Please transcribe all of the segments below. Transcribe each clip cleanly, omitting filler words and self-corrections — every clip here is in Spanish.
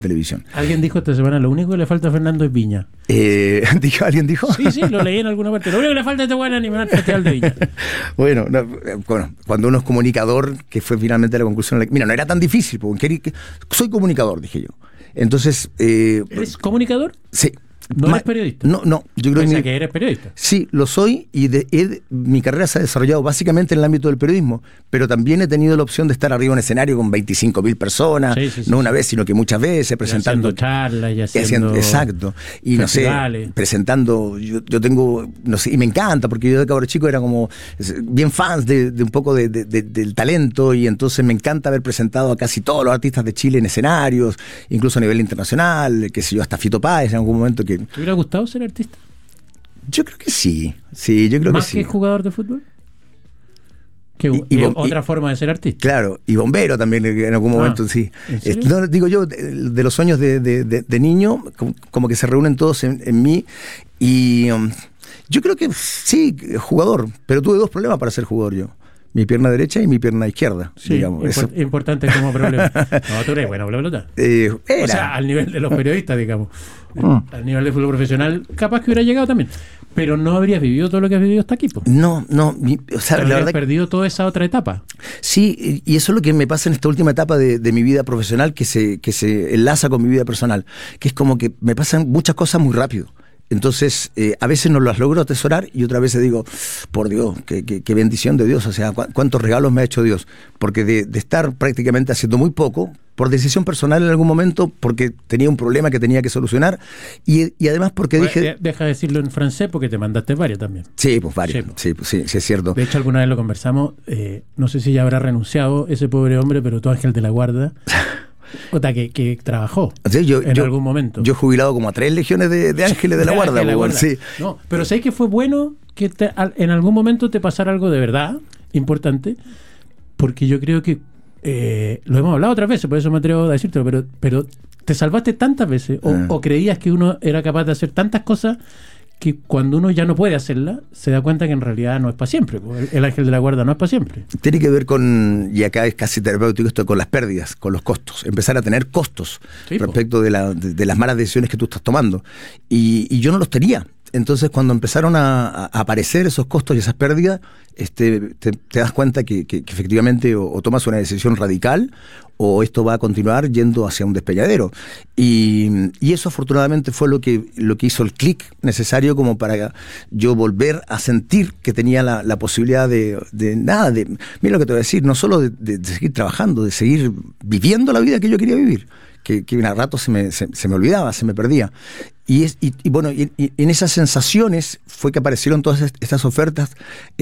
televisión. Alguien dijo esta semana, lo único que le falta a Fernando es Viña. ¿Alguien dijo? Sí, lo leí en alguna parte. Lo único que le falta a este buen animal festival de Viña. Bueno, cuando uno es comunicador, que fue finalmente la conclusión. Mira, no era tan difícil, porque soy comunicador, dije yo. Entonces... ¿Eres comunicador? Sí. ¿No eres periodista? No, yo creo que eres periodista. Sí, lo soy, y mi carrera se ha desarrollado básicamente en el ámbito del periodismo, pero también he tenido la opción de estar arriba en un escenario con 25.000 personas, no una vez, sino que muchas veces, presentando haciendo charlas y haciendo exacto, y festivales. No sé, presentando, yo tengo, no sé, y me encanta, porque yo de cabro chico era como bien fans de un poco del talento, y entonces me encanta haber presentado a casi todos los artistas de Chile en escenarios, incluso a nivel internacional, qué sé yo, hasta Fito Páez en algún momento que... ¿Te hubiera gustado ser artista? Yo creo que sí, yo creo que sí. ¿Más que jugador de fútbol? Otra forma de ser artista. Claro, y bombero también en algún momento, sí. No, digo yo, de los sueños de niño, como que se reúnen todos en mí, y yo creo que sí, jugador, pero tuve 2 problemas para ser jugador yo. Mi pierna derecha y mi pierna izquierda, sí, digamos. Importante como problema. No, tú eres bueno para la pelota. O sea, al nivel de los periodistas, digamos. Al nivel de fútbol profesional, capaz que hubiera llegado también. Pero no habrías vivido todo lo que has vivido hasta aquí, po. No. O sea, la verdad, perdido toda esa otra etapa. Sí, y eso es lo que me pasa en esta última etapa de mi vida profesional, que se enlaza con mi vida personal. Que es como que me pasan muchas cosas muy rápido. Entonces, a veces no las logro atesorar, y otras veces digo, por Dios, qué bendición de Dios, o sea, cuántos regalos me ha hecho Dios. Porque de estar prácticamente haciendo muy poco, por decisión personal en algún momento, porque tenía un problema que tenía que solucionar, y además porque dije... Deja de decirlo en francés porque te mandaste varias también. Sí, pues varias, sí, es cierto. De hecho, alguna vez lo conversamos, no sé si ya habrá renunciado ese pobre hombre, pero tu ángel de la guarda... que trabajó en algún momento. Yo he jubilado como a 3 legiones de ángeles de la guarda. Sí. No, pero sé que fue bueno que en algún momento te pasara algo de verdad importante, porque yo creo que lo hemos hablado otras veces, por eso me atrevo a decírtelo, pero te salvaste tantas veces o creías que uno era capaz de hacer tantas cosas que cuando uno ya no puede hacerla, se da cuenta que en realidad no es para siempre. El ángel de la guarda no es para siempre. Tiene que ver y acá es casi terapéutico esto, con las pérdidas, con los costos. Empezar a tener costos respecto de las malas decisiones que tú estás tomando. Y yo no los tenía. Entonces, cuando empezaron a aparecer esos costos y esas pérdidas, te das cuenta que efectivamente o tomas una decisión radical, o esto va a continuar yendo hacia un despeñadero. Y eso afortunadamente fue lo que hizo el clic necesario como para yo volver a sentir que tenía la posibilidad mira lo que te voy a decir, no solo de seguir trabajando, de seguir viviendo la vida que yo quería vivir. Que a rato se me olvidaba, se me perdía. Y en esas sensaciones fue que aparecieron todas estas ofertas.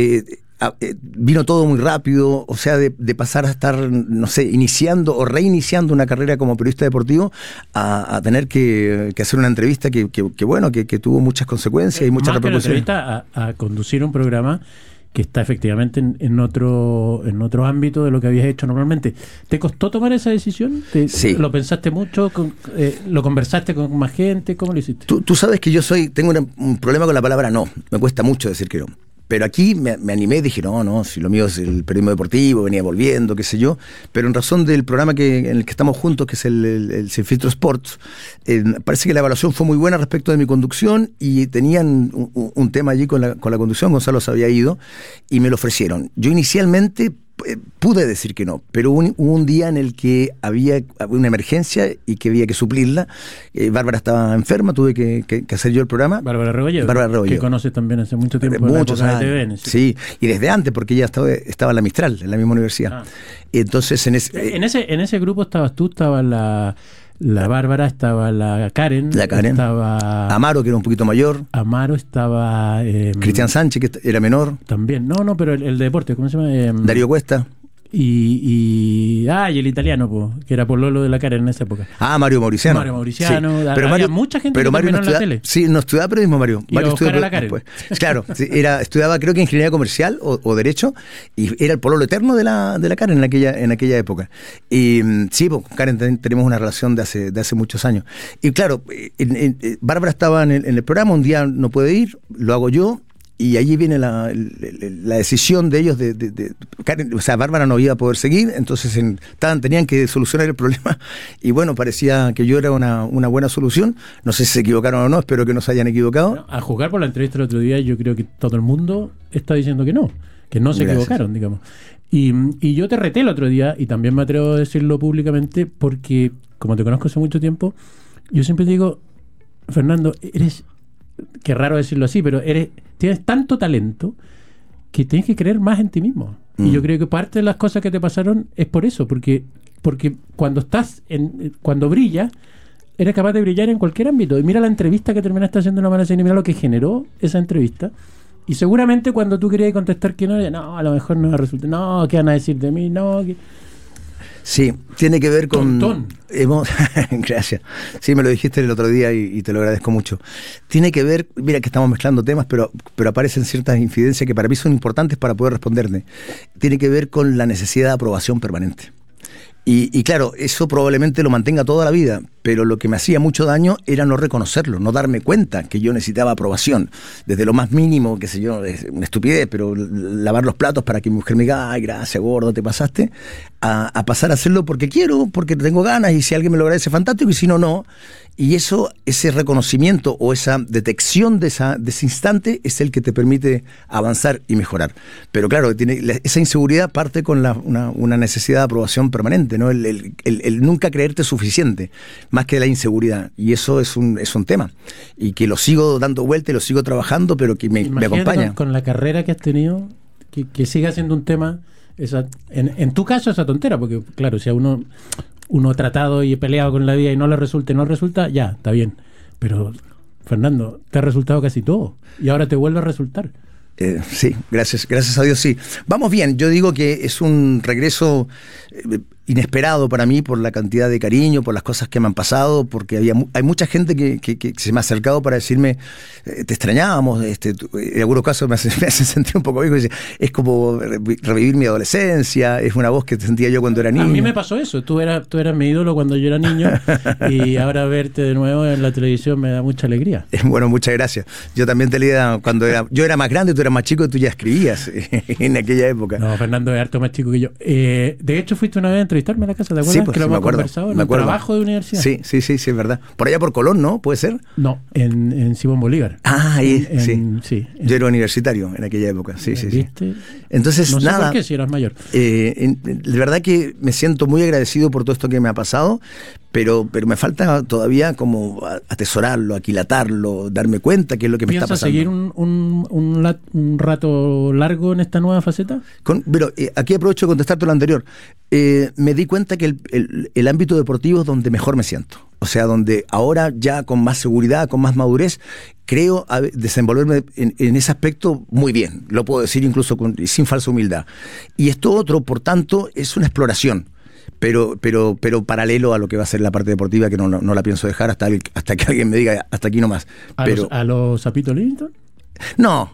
Vino todo muy rápido, o sea, de pasar a estar, no sé, iniciando o reiniciando una carrera como periodista deportivo a tener que hacer una entrevista que tuvo muchas consecuencias y muchas repercusiones. A conducir un programa que está efectivamente en otro ámbito de lo que habías hecho normalmente. ¿Te costó tomar esa decisión? Sí. ¿Lo pensaste mucho? ¿Lo conversaste con más gente? ¿Cómo lo hiciste? Tú sabes que tengo un problema con la palabra no. Me cuesta mucho decir que no. Pero aquí me animé y dije, no, si lo mío es el periodismo deportivo, venía volviendo, qué sé yo. Pero en razón del programa en el que estamos juntos, que es el Sin Filtro Sports, parece que la evaluación fue muy buena respecto de mi conducción, y tenían un tema allí con la conducción. Gonzalo se había ido y me lo ofrecieron. Yo inicialmente pude decir que no, pero hubo un día en el que había una emergencia y que había que suplirla. Bárbara estaba enferma, tuve que hacer yo el programa. Bárbara Rebolledo, que conoces también hace mucho tiempo. Muchos años. De TVN, sí, y desde antes, porque ella estaba en la Mistral, en la misma universidad. Entonces, en ese grupo estabas tú, estaba la Bárbara, estaba la Karen, estaba Amaro, que era un poquito mayor. Amaro, estaba Cristian Sánchez, que era menor. También, no, pero el de deporte, ¿cómo se llama? Darío Cuesta. Y el italiano, que era pololo de la Karen en esa época. Mario Mauriciano. Sí. Pero había mucha gente pero que Mario terminó en la tele. Sí, no estudiaba periodismo, Mario. Iba a buscar a la Karen. Claro, sí, estudiaba creo que ingeniería comercial o derecho, y era el pololo eterno de la Karen en aquella época. Y sí, con Karen tenemos una relación de hace muchos años. Y claro, Bárbara estaba en el programa, un día no puede ir, lo hago yo. y allí viene la decisión de ellos o sea, Bárbara no iba a poder seguir, entonces tenían que solucionar el problema, y bueno, parecía que yo era una buena solución. No sé si se equivocaron o no, espero que no se hayan equivocado. No, a juzgar por la entrevista el otro día, yo creo que todo el mundo está diciendo que no se Gracias. equivocaron, digamos. Y yo te reté el otro día, y también me atrevo a decirlo públicamente, porque como te conozco hace mucho tiempo, yo siempre digo, Fernando, qué raro decirlo así, pero tienes tanto talento que tienes que creer más en ti mismo. Y yo creo que parte de las cosas que te pasaron es por eso, porque cuando cuando brillas, eres capaz de brillar en cualquier ámbito. Y mira la entrevista que terminaste haciendo en La Mala Señal, y mira lo que generó esa entrevista. Y seguramente cuando tú querías contestar que no, a lo mejor no va a resultar, no, ¿qué van a decir de mí? No, Sí, tiene que ver con... Gracias. Sí, me lo dijiste el otro día y te lo agradezco mucho. Tiene que ver, mira que estamos mezclando temas, pero aparecen ciertas infidencias que para mí son importantes para poder responderte. Tiene que ver con la necesidad de aprobación permanente. Y claro, eso probablemente lo mantenga toda la vida, pero lo que me hacía mucho daño era no reconocerlo, no darme cuenta que yo necesitaba aprobación, desde lo más mínimo, qué sé yo, es una estupidez, pero lavar los platos para que mi mujer me diga, ay, gracias, gordo, te pasaste, a pasar a hacerlo porque quiero, porque tengo ganas, y si alguien me lo agradece, fantástico, y si no, no. Y ese reconocimiento o esa detección de ese instante es el que te permite avanzar y mejorar. Pero claro, esa inseguridad parte con una necesidad de aprobación permanente, ¿no? El nunca creerte suficiente, más que la inseguridad. Y eso es un tema. Y que lo sigo dando vuelta y lo sigo trabajando, pero que me acompaña. Con la carrera que has tenido, que siga siendo un tema, en tu caso esa tontera, porque claro, si a uno ha tratado y peleado con la vida y no le resulta, ya, está bien. Pero, Fernando, te ha resultado casi todo. Y ahora te vuelve a resultar. Sí, gracias a Dios, sí. Vamos bien, yo digo que es un regreso inesperado para mí por la cantidad de cariño, por las cosas que me han pasado, porque hay mucha gente que se me ha acercado para decirme, te extrañábamos, en algunos casos me hace sentir un poco viejo, es como revivir mi adolescencia, es una voz que sentía yo cuando era niño. A mí me pasó eso, tú eras mi ídolo cuando yo era niño, y ahora verte de nuevo en la televisión me da mucha alegría. Bueno, muchas gracias. Yo también te leía cuando yo era más grande, tú eras más chico, y tú ya escribías en aquella época. No, Fernando es harto más chico que yo. De hecho, fuiste una vez a entrevistarme a la casa, ¿te acuerdas? Sí, pues, que lo hemos conversado en el trabajo de universidad. Sí, es verdad. Por allá por Colón, ¿no? ¿Puede ser? No, en Simón Bolívar. Ah, ahí, sí. Yo era universitario en aquella época, sí. ¿Viste? Entonces, no sé nada. por qué si eras mayor. De verdad que me siento muy agradecido por todo esto que me ha pasado, pero me falta todavía como atesorarlo, aquilatarlo, darme cuenta qué es lo que me está pasando. ¿Piensas seguir un rato largo en esta nueva faceta? Pero aquí aprovecho de contestarte lo anterior. Me di cuenta que el ámbito deportivo es donde mejor me siento. O sea, donde ahora ya con más seguridad, con más madurez, creo desenvolverme en ese aspecto muy bien. Lo puedo decir incluso sin falsa humildad. Y esto otro, por tanto, es una exploración. Pero paralelo a lo que va a ser la parte deportiva, que no la pienso dejar hasta que alguien me diga hasta aquí nomás. ¿A los Zapito Linton? No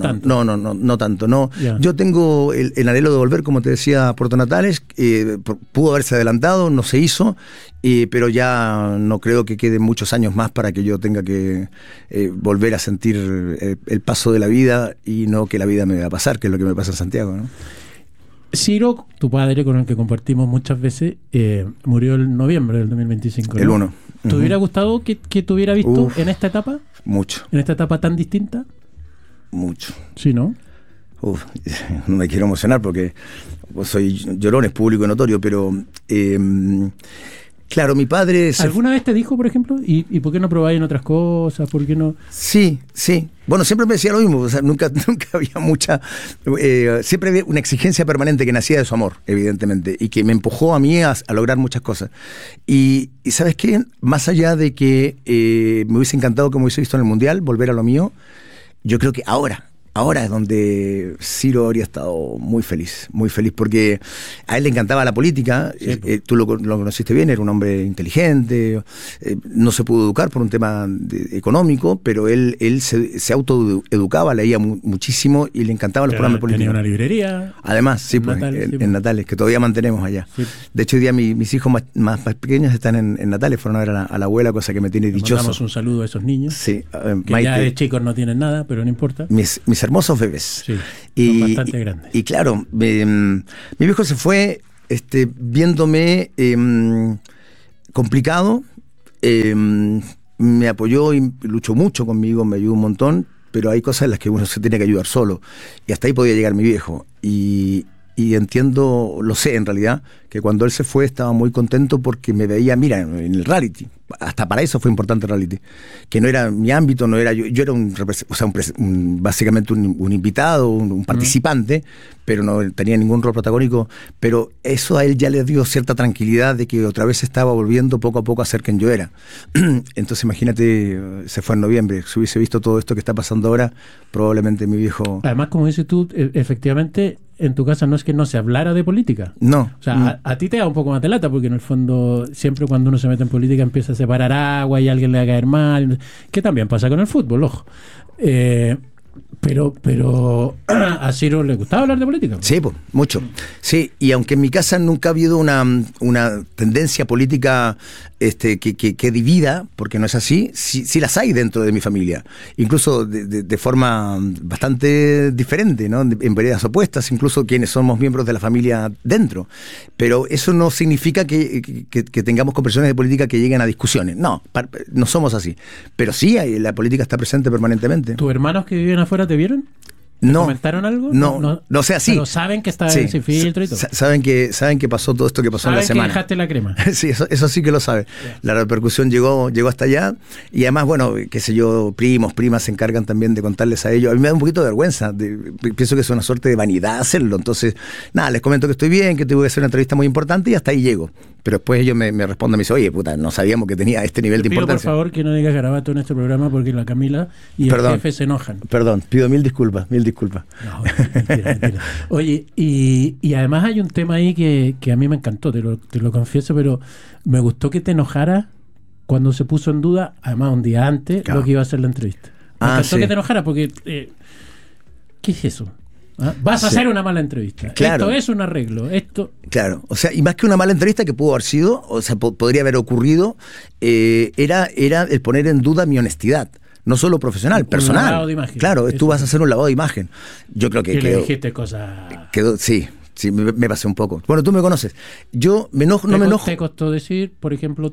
tanto. No. Yeah. Yo tengo el anhelo de volver, como te decía, a Puerto Natales. Pudo haberse adelantado, no se hizo, pero ya no creo que queden muchos años más para que yo tenga que volver a sentir el paso de la vida, y no que la vida me va a pasar, que es lo que me pasa en Santiago, ¿no? Ciro, tu padre, con el que compartimos muchas veces, murió en noviembre del 2025. El 1. ¿Te hubiera gustado que te hubiera visto en esta etapa? Mucho. ¿En esta etapa tan distinta? Mucho. Sí, ¿no? No me quiero emocionar porque soy llorón, es público y notorio, pero claro, mi padre... ¿Alguna vez te dijo, por ejemplo, ¿y por qué no probáis en otras cosas? ¿Por qué no...? Sí. Bueno, siempre me decía lo mismo, o sea, nunca había mucha... siempre había una exigencia permanente que nacía de su amor, evidentemente, y que me empujó a mí a lograr muchas cosas. Y ¿sabes qué? Más allá de que me hubiese encantado que me hubiese visto en el Mundial, volver a lo mío, yo creo que ahora es donde Ciro habría estado muy feliz, porque a él le encantaba la política. Sí. Tú lo conociste bien, era un hombre inteligente, no se pudo educar por un tema económico, pero él se autoeducaba, leía muchísimo y le encantaban los programas políticos. Tenía una librería. Además, sí, en Natales, que todavía mantenemos allá. Sí. De hecho, hoy día mis hijos más pequeños están en Natales, fueron a ver a la abuela, cosa que me tiene dichoso. Mandamos un saludo a esos niños, sí, que ya de chicos no tienen nada, pero no importa. Mis hermosos bebés. Sí, son bastante grandes. Y claro, mi viejo se fue viéndome complicado, me apoyó y luchó mucho conmigo, me ayudó un montón, pero hay cosas en las que uno se tiene que ayudar solo. Y hasta ahí podía llegar mi viejo. Y entiendo, lo sé en realidad, que cuando él se fue estaba muy contento porque me veía, mira, en el reality. Hasta para eso fue importante el reality. Que no era mi ámbito, no era yo era básicamente un invitado, un participante, pero no tenía ningún rol protagónico. Pero eso a él ya le dio cierta tranquilidad de que otra vez estaba volviendo poco a poco a ser quien yo era. Entonces imagínate, se fue en noviembre. Si hubiese visto todo esto que está pasando ahora, probablemente mi viejo... Además, como dices tú, efectivamente, en tu casa no es que no se hablara de política. No. O sea, a ti te da un poco más de lata, porque en el fondo siempre cuando uno se mete en política empieza a separar agua y a alguien le va a caer mal, que también pasa con el fútbol, ojo. Pero a Ciro le gustaba hablar de política. Sí, pues, mucho. Sí, y aunque en mi casa nunca ha habido una tendencia política que divida, porque no es así, sí las hay dentro de mi familia. Incluso de forma bastante diferente, ¿no? En veredas opuestas, incluso quienes somos miembros de la familia dentro. Pero eso no significa que tengamos conversaciones de política que lleguen a discusiones. No somos así. Pero sí, la política está presente permanentemente. ¿Tus hermanos que viven afuera te vieron? No. ¿Comentaron algo? No, o sea, sí. Pero saben que está ese filtro y todo. Saben que pasó todo esto que pasó en la semana. Saben que dejaste la crema. Sí, eso sí que lo sabe. Yeah. La repercusión llegó hasta allá. Y además, bueno, qué sé yo, primos, primas se encargan también de contarles a ellos. A mí me da un poquito de vergüenza. Pienso que es una suerte de vanidad hacerlo. Entonces, nada, les comento que estoy bien, que tuve que hacer una entrevista muy importante y hasta ahí llego. Pero después ellos me responden, me dicen, oye, puta, no sabíamos que tenía este nivel de importancia. Por favor, que no digas garabato en este programa porque la Camila y el jefe se enojan. Perdón, pido mil disculpas. No, mentira. Oye, y además hay un tema ahí que a mí me encantó, te lo confieso, pero me gustó que te enojara cuando se puso en duda, además un día antes, lo que iba a ser la entrevista. Me encantó que te enojara porque, ¿qué es eso? ¿Ah? Vas a hacer una mala entrevista. Claro. Esto es un arreglo. Claro, o sea, y más que una mala entrevista que pudo haber sido, o sea, podría haber ocurrido, era el poner en duda mi honestidad. No solo profesional, personal. Un lavado de imagen. Claro, tú vas a hacer un lavado de imagen. Yo creo que le dijiste cosas. Sí, me pasé un poco. Bueno, tú me conoces. Yo me enojo, no me enojo. ¿Te costó decir, por ejemplo,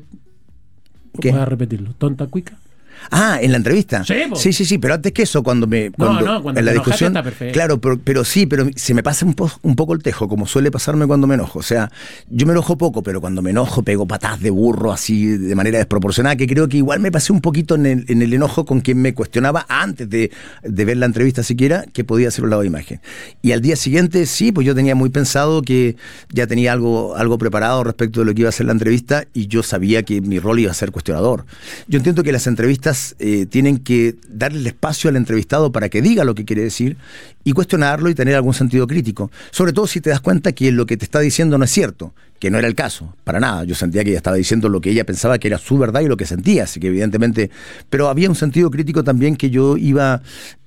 voy a repetirlo, tonta cuica? En la entrevista. Sí, pero antes que eso, cuando en la discusión, claro, pero se me pasa un poco el tejo, como suele pasarme cuando me enojo. O sea, yo me enojo poco, pero cuando me enojo pego patadas de burro así de manera desproporcionada, que creo que igual me pasé un poquito en el enojo con quien me cuestionaba antes de ver la entrevista siquiera que podía hacer un lavado de imagen. Y al día siguiente, sí, pues yo tenía muy pensado que ya tenía algo preparado respecto de lo que iba a ser la entrevista y yo sabía que mi rol iba a ser cuestionador. Yo entiendo que las entrevistas tienen que darle el espacio al entrevistado para que diga lo que quiere decir y cuestionarlo y tener algún sentido crítico. Sobre todo si te das cuenta que lo que te está diciendo no es cierto, que no era el caso, para nada. Yo sentía que ella estaba diciendo lo que ella pensaba que era su verdad y lo que sentía, así que evidentemente... Pero había un sentido crítico también que yo iba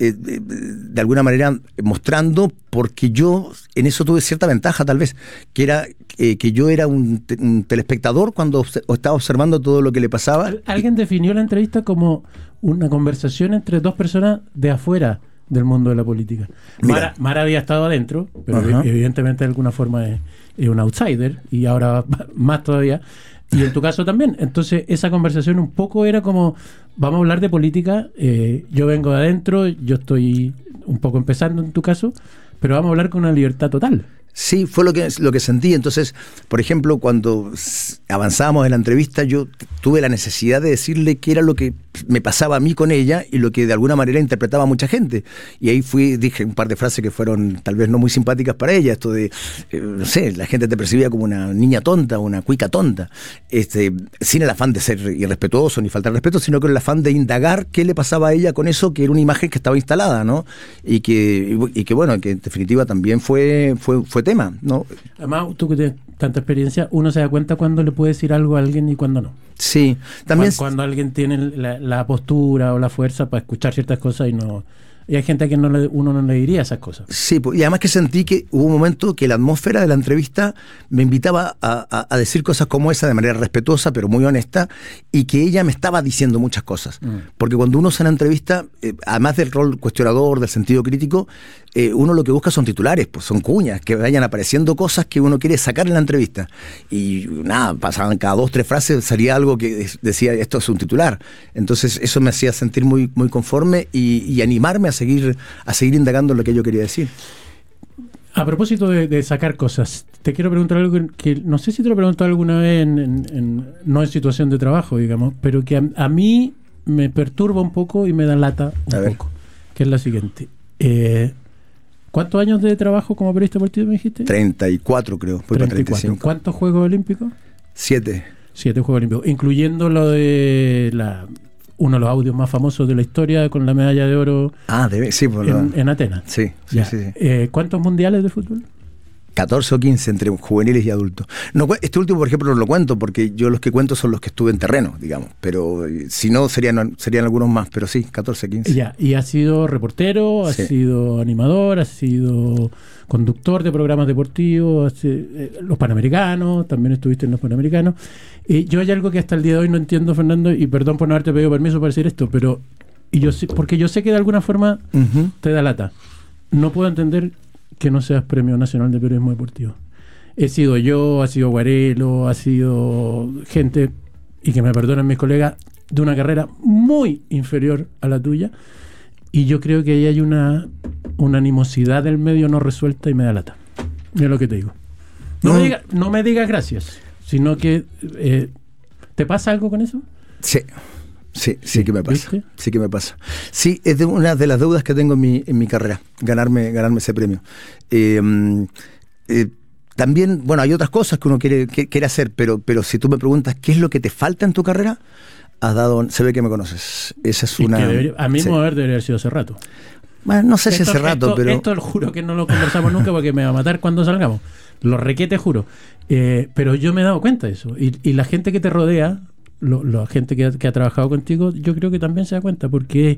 de alguna manera mostrando, porque yo en eso tuve cierta ventaja tal vez, que era que yo era un telespectador cuando estaba observando todo lo que le pasaba. Alguien definió la entrevista como una conversación entre dos personas de afuera del mundo de la política. Mara había estado adentro, pero evidentemente de alguna forma es un outsider y ahora más todavía. Y en tu caso también. Entonces esa conversación un poco era como, vamos a hablar de política, yo vengo de adentro, yo estoy un poco empezando en tu caso, pero vamos a hablar con una libertad total. Sí, fue lo que sentí. Entonces, por ejemplo, cuando avanzábamos en la entrevista, yo tuve la necesidad de decirle qué era lo que me pasaba a mí con ella y lo que de alguna manera interpretaba mucha gente. Y ahí dije un par de frases que fueron tal vez no muy simpáticas para ella. Esto de, no sé, la gente te percibía como una niña tonta, una cuica tonta, sin el afán de ser irrespetuoso ni faltar respeto, sino con el afán de indagar qué le pasaba a ella con eso, que era una imagen que estaba instalada, ¿no? Y que bueno, que en definitiva también fue tema, ¿no? Además, tú que tienes tanta experiencia, uno se da cuenta cuando le puede decir algo a alguien y cuando no. Sí, también cuando alguien tiene la postura o la fuerza para escuchar ciertas cosas y no Y hay gente a quien uno no le diría esas cosas. Sí, y además que sentí que hubo un momento que la atmósfera de la entrevista me invitaba a decir cosas como esa de manera respetuosa, pero muy honesta, y que ella me estaba diciendo muchas cosas. Porque cuando uno hace una entrevista, además del rol cuestionador, del sentido crítico, uno lo que busca son titulares, pues son cuñas, que vayan apareciendo cosas que uno quiere sacar en la entrevista. Y nada, pasaban cada 2 o 3 frases, salía algo que decía, esto es un titular. Entonces eso me hacía sentir muy, muy conforme y animarme a seguir indagando en lo que yo quería decir. A propósito de sacar cosas, te quiero preguntar algo que no sé si te lo he preguntado alguna vez, no en situación de trabajo, digamos, pero que a mí me perturba un poco y me da lata un poco, que es la siguiente. ¿Cuántos años de trabajo como periodista deportivo me dijiste? 34 creo, voy para 35. ¿Cuántos Juegos Olímpicos? 7. 7 Juegos Olímpicos, incluyendo lo de uno de los audios más famosos de la historia con la medalla de oro en Atenas. Sí. ¿Cuántos mundiales de fútbol? 14 o 15 entre juveniles y adultos. No, este último, por ejemplo, no lo cuento porque yo los que cuento son los que estuve en terreno, digamos. Pero si no, serían algunos más. Pero sí, 14, 15. Ya, y has sido reportero, has sido animador, has sido conductor de programas deportivos, los Panamericanos, también estuviste en los Panamericanos. Yo hay algo que hasta el día de hoy no entiendo, Fernando, y perdón por no haberte pedido permiso para decir esto, pero porque yo sé que de alguna forma te da lata. No puedo entender que no seas Premio Nacional de Periodismo Deportivo. He sido yo, ha sido Guarelo, ha sido gente, y que me perdonen mis colegas, de una carrera muy inferior a la tuya, y yo creo que ahí hay una animosidad del medio no resuelta y me da lata. Mira lo que te digo. No me digas gracias, sino que ¿te pasa algo con eso? Sí que me pasa. ¿Viste? Sí que me pasa. Sí, es de una de las deudas que tengo en mi carrera, ganarme ese premio. También, bueno, hay otras cosas que uno quiere hacer, pero si tú me preguntas qué es lo que te falta en tu carrera, se ve que me conoces. Esa es una... a mí debería haber sido hace rato. Bueno, no sé si hace rato, pero... Esto lo juro que no lo conversamos nunca porque me va a matar cuando salgamos. Lo requete, juro. Pero yo me he dado cuenta de eso. Y la gente que te rodea, la gente que ha trabajado contigo, yo creo que también se da cuenta, porque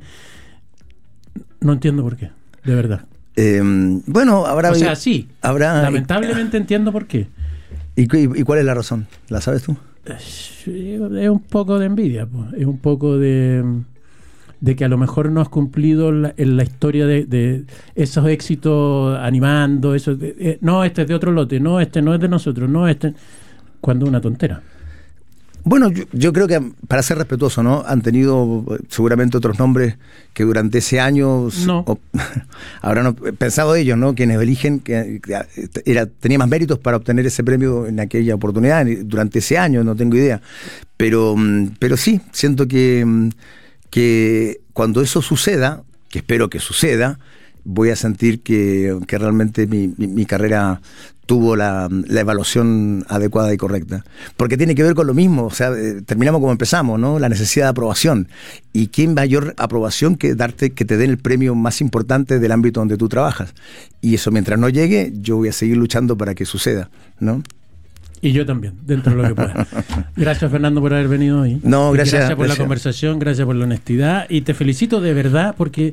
no entiendo por qué, de verdad. Bueno, habrá... lamentablemente entiendo por qué. ¿Y cuál es la razón? ¿La sabes tú? Es un poco de envidia, pues. Es un poco de que a lo mejor no has cumplido en la historia de esos éxitos animando, eso no, este es de otro lote, no, este no es de nosotros, no, cuando una tontera. Bueno, yo creo que, para ser respetuoso, ¿no? Han tenido seguramente otros nombres que durante ese año... No. Habrán pensado ellos, ¿no? Quienes eligen, que tenía más méritos para obtener ese premio en aquella oportunidad, durante ese año, no tengo idea. Pero sí, siento que cuando eso suceda, que espero que suceda, voy a sentir que realmente mi carrera tuvo la evaluación adecuada y correcta. Porque tiene que ver con lo mismo, o sea, terminamos como empezamos, ¿no? La necesidad de aprobación. ¿Y qué mayor aprobación que te den el premio más importante del ámbito donde tú trabajas? Y eso, mientras no llegue, yo voy a seguir luchando para que suceda, ¿no? Y yo también, dentro de lo que pueda. Gracias, Fernando, por haber venido hoy. No, gracias por la conversación, gracias por la honestidad, y te felicito de verdad porque,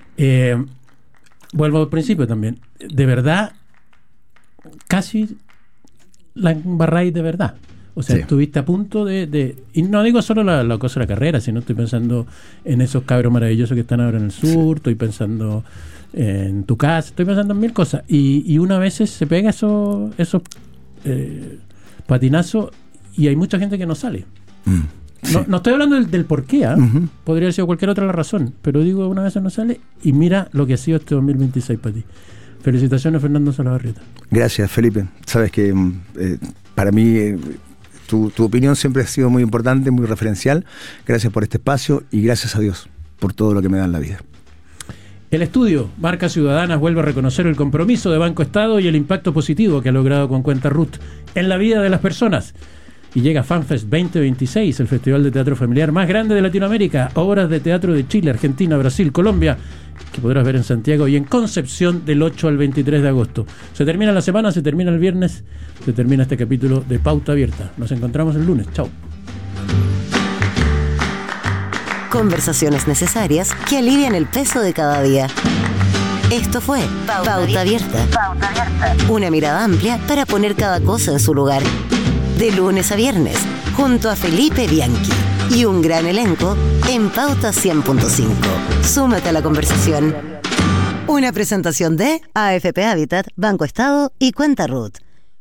vuelvo al principio también, de verdad, casi la embarráis de verdad. O sea, estuviste a punto y no digo solo la cosa de la carrera, sino estoy pensando en esos cabros maravillosos que están ahora en el sur, estoy pensando en tu casa, estoy pensando en mil cosas. Y una vez se pega esos patinazos y hay mucha gente que no sale. No estoy hablando del por qué, podría haber sido cualquier otra la razón, pero digo, una vez no sale y mira lo que ha sido este 2026 para ti. Felicitaciones, Fernando Solabarrieta. Gracias, Felipe. Sabes que para mí tu opinión siempre ha sido muy importante, muy referencial. Gracias por este espacio y gracias a Dios por todo lo que me da en la vida. El estudio Marcas Ciudadanas vuelve a reconocer el compromiso de Banco Estado y el impacto positivo que ha logrado con Cuenta RUT en la vida de las personas. Y llega FanFest 2026, el festival de teatro familiar más grande de Latinoamérica. Obras de teatro de Chile, Argentina, Brasil, Colombia, que podrás ver en Santiago y en Concepción del 8 al 23 de agosto. Se termina la semana, se termina el viernes, se termina este capítulo de Pauta Abierta. Nos encontramos el lunes. Chao. Conversaciones necesarias que alivian el peso de cada día. Esto fue Pauta Abierta. Una mirada amplia para poner cada cosa en su lugar. De lunes a viernes, junto a Felipe Bianchi y un gran elenco en Pauta 100.5. Súmate a la conversación. Una presentación de AFP Habitat, Banco Estado y Cuenta Ruth.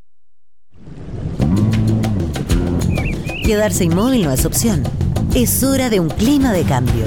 Quedarse inmóvil no es opción. Es hora de un clima de cambio.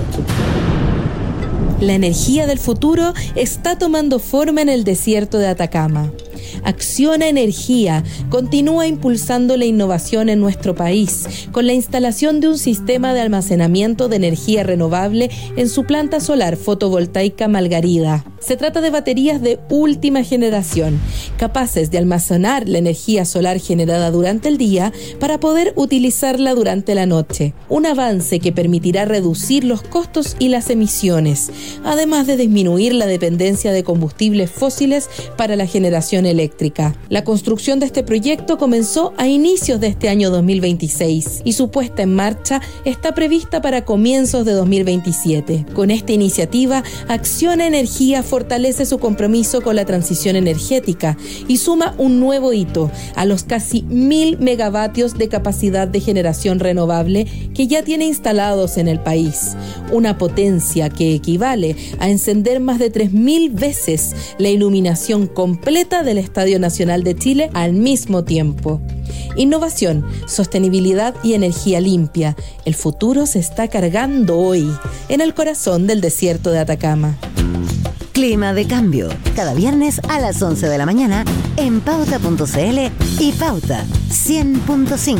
La energía del futuro está tomando forma en el desierto de Atacama. Acciona Energía continúa impulsando la innovación en nuestro país con la instalación de un sistema de almacenamiento de energía renovable en su planta solar fotovoltaica Margarida. Se trata de baterías de última generación, capaces de almacenar la energía solar generada durante el día para poder utilizarla durante la noche. Un avance que permitirá reducir los costos y las emisiones, además de disminuir la dependencia de combustibles fósiles para la generación eléctrica. La construcción de este proyecto comenzó a inicios de este año 2026 y su puesta en marcha está prevista para comienzos de 2027. Con esta iniciativa, Acciona Energía fortalece su compromiso con la transición energética y suma un nuevo hito a los casi 1.000 megavatios de capacidad de generación renovable que ya tiene instalados en el país. Una potencia que equivale a encender más de 3.000 veces la iluminación completa del Estadio Nacional de Chile al mismo tiempo. Innovación, sostenibilidad y energía limpia. El futuro se está cargando hoy, en el corazón del desierto de Atacama. Clima de cambio, cada viernes a las 11 de la mañana en Pauta.cl y Pauta 100.5.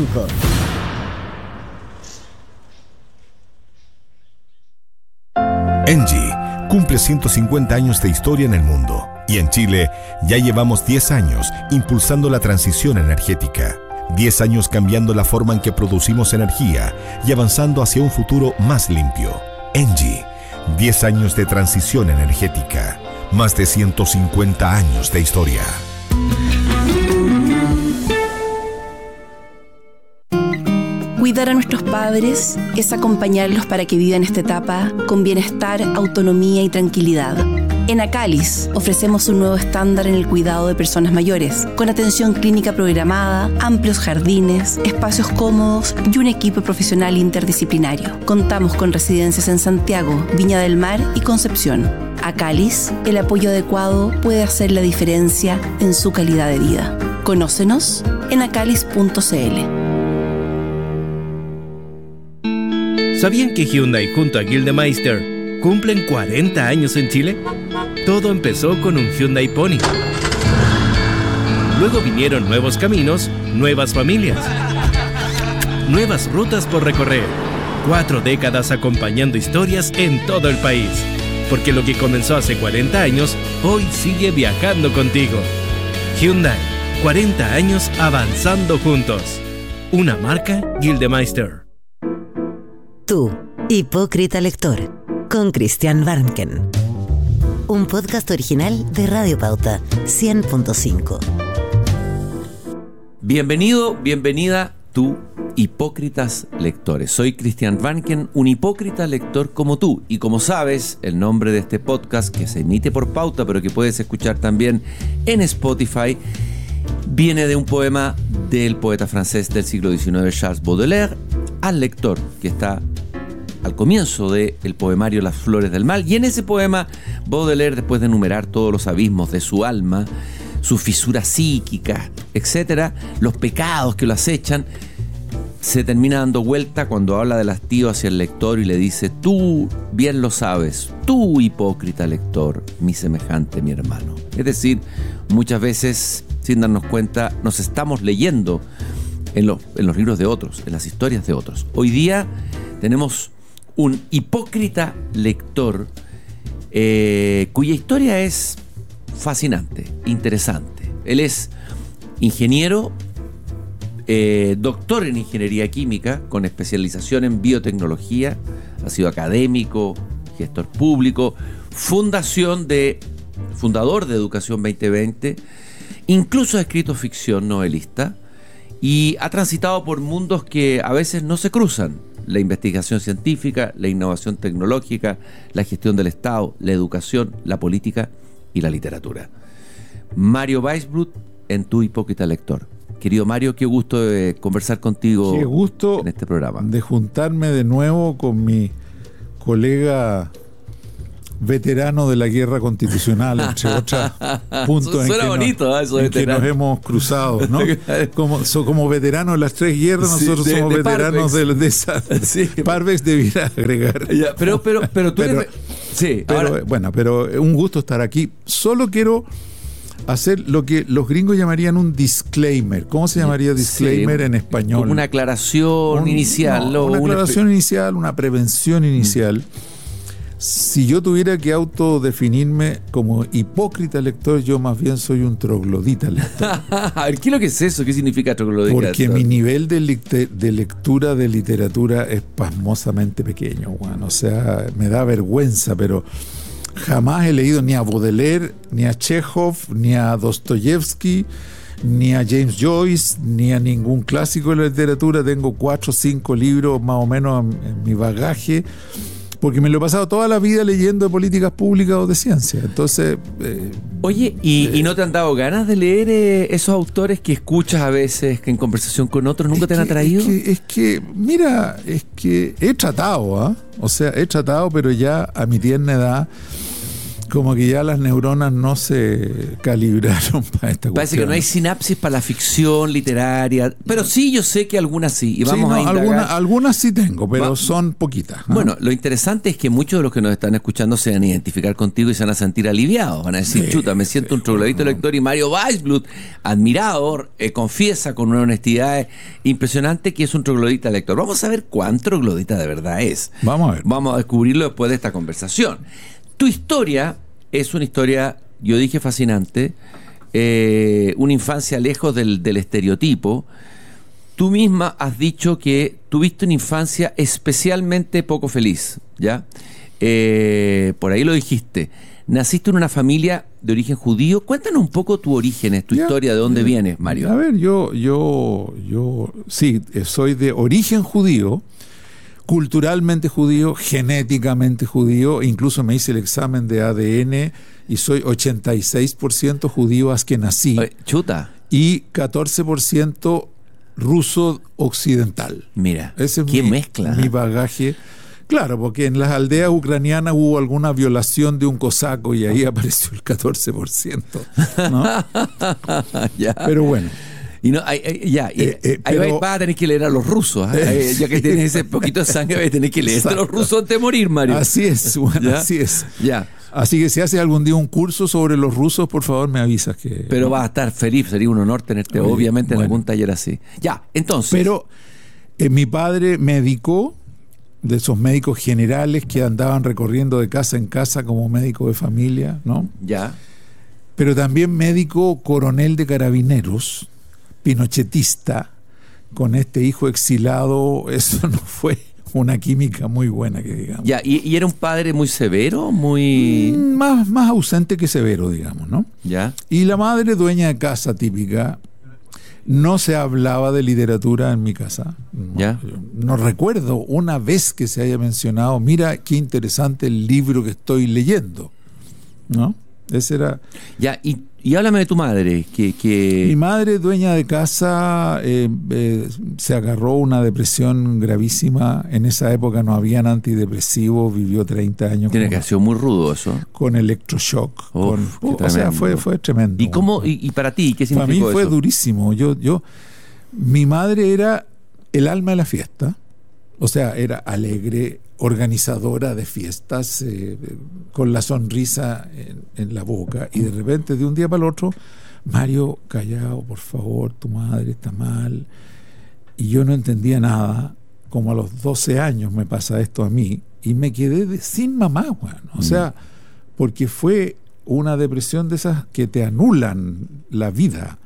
Engie cumple 150 años de historia en el mundo y en Chile ya llevamos 10 años impulsando la transición energética. 10 años cambiando la forma en que producimos energía y avanzando hacia un futuro más limpio. Engie, 10 años de transición energética, más de 150 años de historia. Cuidar a nuestros padres es acompañarlos para que vivan esta etapa con bienestar, autonomía y tranquilidad. En Acalis ofrecemos un nuevo estándar en el cuidado de personas mayores, con atención clínica programada, amplios jardines, espacios cómodos y un equipo profesional interdisciplinario. Contamos con residencias en Santiago, Viña del Mar y Concepción. Acalis, el apoyo adecuado puede hacer la diferencia en su calidad de vida. Conócenos en acalis.cl. ¿Sabían que Hyundai junto a Gildemeister cumplen 40 años en Chile? Todo empezó con un Hyundai Pony. Luego vinieron nuevos caminos, nuevas familias, nuevas rutas por recorrer. 4 décadas acompañando historias en todo el país. Porque lo que comenzó hace 40 años, hoy sigue viajando contigo. Hyundai, 40 años avanzando juntos. Una marca Gildemeister. Tú, hipócrita lector, con Christian Warnken. Un podcast original de Radio Pauta 100.5. Bienvenido, bienvenida, tú, hipócritas lectores. Soy Christian Warnken, un hipócrita lector como tú. Y como sabes, el nombre de este podcast, que se emite por Pauta, pero que puedes escuchar también en Spotify, viene de un poema del poeta francés del siglo XIX, Charles Baudelaire, al lector, que está al comienzo del poemario Las Flores del Mal. Y en ese poema, Baudelaire, después de enumerar todos los abismos de su alma, sus fisuras psíquicas, etc., los pecados que lo acechan, se termina dando vuelta cuando habla del hastío hacia el lector y le dice: tú bien lo sabes, tú hipócrita lector, mi semejante, mi hermano. Es decir, muchas veces, sin darnos cuenta, nos estamos leyendo en los libros de otros, en las historias de otros. Hoy día tenemos un hipócrita lector cuya historia es fascinante, interesante. Él es ingeniero, doctor en ingeniería química, con especialización en biotecnología, ha sido académico, gestor público, fundador de Educación 2020, incluso ha escrito ficción, novelista, y ha transitado por mundos que a veces no se cruzan. la investigación científica, la innovación tecnológica, la gestión del Estado, la educación, la política y la literatura. Mario Weisbrot, en Tu Hipócrita Lector. Querido Mario, qué gusto de conversar contigo. Qué gusto en este programa. De juntarme de nuevo con mi colega veterano de la guerra constitucional, entre otros puntos en que nos hemos cruzado, ¿no? Como veteranos de las 3 guerras, nosotros somos veteranos de esa. Sí. Parvex debiera agregar. Ya, pero tú eres... Sí, pero un gusto estar aquí. Solo quiero hacer lo que los gringos llamarían un disclaimer. ¿Cómo se llamaría disclaimer en español? Como una aclaración inicial. Una aclaración inicial, una prevención inicial. Si yo tuviera que autodefinirme como hipócrita lector, yo más bien soy un troglodita lector. A ver, ¿qué es lo que es eso? ¿Qué significa troglodita? Porque mi nivel de lectura de literatura es pasmosamente pequeño, bueno. O sea, me da vergüenza, pero jamás he leído ni a Baudelaire, ni a Chekhov, ni a Dostoyevsky, ni a James Joyce, ni a ningún clásico de la literatura. Tengo 4 o 5 libros más o menos en mi bagaje, porque me lo he pasado toda la vida leyendo de políticas públicas o de ciencia. Entonces... Oye, ¿y no te han dado ganas de leer esos autores que escuchas a veces que en conversación con otros nunca te han atraído? Es que he tratado, O sea, he tratado, pero ya a mi tierna edad, como que ya las neuronas no se calibraron para esta cuestión. Parece que no hay sinapsis para la ficción literaria, pero sí, yo sé que algunas sí. Y vamos a indagar. Algunas sí tengo, pero son poquitas. Bueno, lo interesante es que muchos de los que nos están escuchando se van a identificar contigo y se van a sentir aliviados. Van a decir, chuta, me siento un troglodita lector. Y Mario Weisbrot, admirador, confiesa con una honestidad impresionante que es un troglodita lector. Vamos a ver cuán troglodita de verdad es. Vamos a ver. Vamos a descubrirlo después de esta conversación. Tu historia es una historia, yo dije, fascinante, una infancia lejos del estereotipo. Tú misma has dicho que tuviste una infancia especialmente poco feliz, ¿ya? Por ahí lo dijiste. Naciste en una familia de origen judío. Cuéntanos un poco tu orígenes, tu historia, de dónde vienes, Mario. A ver, yo sí, soy de origen judío. Culturalmente judío, genéticamente judío, incluso me hice el examen de ADN y soy 86% judío askenazí. Chuta. Y 14% ruso occidental. Mira, qué mezcla. Mi bagaje. Claro, porque en las aldeas ucranianas hubo alguna violación de un cosaco y ahí apareció el 14%, ¿no? Ya. Pero bueno. Y no, ahí vas a tener que leer a los rusos. Ya que tienes ese poquito de sangre, vas a tener que leer a los rusos antes de morir, Mario. Así es, bueno, ¿ya? Así es. Ya. Así que si haces algún día un curso sobre los rusos, por favor me avisas que... Pero vas a estar feliz, sería un honor tenerte, obviamente, en algún taller así. Ya, entonces... Pero mi padre médico, de esos médicos generales que andaban recorriendo de casa en casa como médico de familia, ¿no? Ya. Pero también médico coronel de carabineros, pinochetista, con este hijo exilado. Eso no fue una química muy buena, que digamos. Ya, ¿y era un padre muy severo? Más ausente que severo, digamos, ¿no? Ya. Y la madre, dueña de casa típica. No se hablaba de literatura en mi casa. ¿Ya? No recuerdo una vez que se haya mencionado, mira qué interesante el libro que estoy leyendo, ¿no? Ese era... Ya, y háblame de tu madre. Mi madre, dueña de casa, se agarró una depresión gravísima. En esa época no habían antidepresivos, vivió 30 años. Tiene que haber sido muy rudo eso. Con electroshock. O sea, fue tremendo. ¿Y cómo, y para ti, qué significó eso? Para mí fue durísimo. Mi madre era el alma de la fiesta. O sea, era alegre, organizadora de fiestas, con la sonrisa en la boca, y de repente, de un día para el otro, Mario, callado, por favor, tu madre está mal. Y yo no entendía nada. Como a los 12 años me pasa esto a mí, y me quedé sin mamá, bueno. O sea, porque fue una depresión de esas que te anulan la vida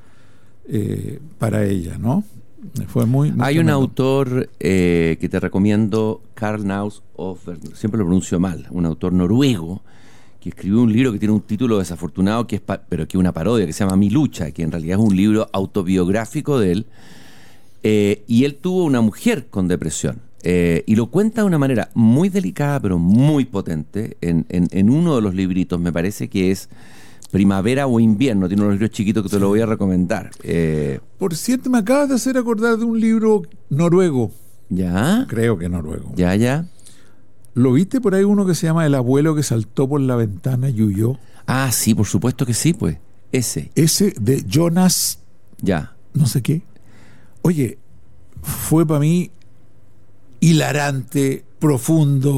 para ella, ¿no? Fue muy Hay tremendo. Un autor que te recomiendo, Karl Naus, siempre lo pronuncio mal, un autor noruego que escribió un libro que tiene un título desafortunado, pero que es una parodia, que se llama Mi lucha, que en realidad es un libro autobiográfico de él, y él tuvo una mujer con depresión, Y lo cuenta de una manera muy delicada, pero muy potente. En uno de los libritos, me parece que es Primavera o Invierno. Tiene unos libros chiquitos que te lo voy a recomendar. Por cierto, me acabas de hacer acordar de un libro noruego. ¿Ya? Creo que noruego. ¿Ya? ¿Lo viste por ahí uno que se llama El abuelo que saltó por la ventana y huyó? Ah, sí, por supuesto que sí, pues. Ese de Jonas... Ya. No sé qué. Oye, fue para mí hilarante, profundo,